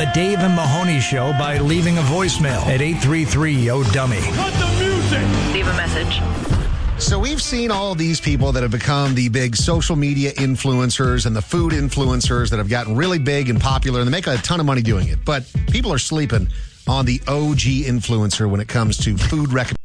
The Dave and Mahoney Show by leaving a voicemail at 833-YO-DUMMY. Cut the music! Leave a message. So we've seen all of these people that have become the big social media influencers and the food influencers that have gotten really big and popular, and they make a ton of money doing it. But people are sleeping on the OG influencer when it comes to food recommendations.